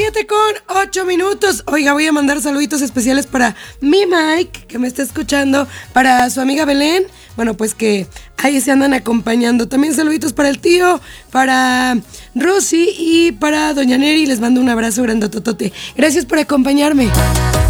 7:08. Oiga, voy a mandar saluditos especiales para mi Mike, que me está escuchando, para su amiga Belén, bueno, pues que ahí se andan acompañando. También saluditos para el tío, para Rosy y para Doña Neri. Les mando un abrazo grandototote. Gracias por acompañarme.